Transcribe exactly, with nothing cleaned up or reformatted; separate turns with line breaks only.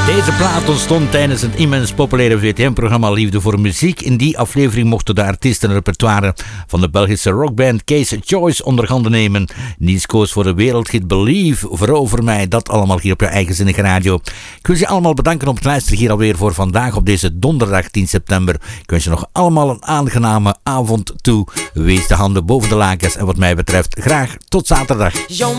Deze plaat ontstond tijdens het immens populaire V T M-programma Liefde voor Muziek. In die aflevering mochten de artiesten het repertoire van de Belgische rockband Case Choice onder handen nemen. Niets koos voor de wereldhit Believe, Verover mij, dat allemaal hier op je eigenzinnige radio. Ik wil je allemaal bedanken om het luisteren hier alweer voor vandaag op deze donderdag tien september. Ik wens je nog allemaal een aangename avond toe. Wees de handen boven de lakens en wat mij betreft graag tot zaterdag.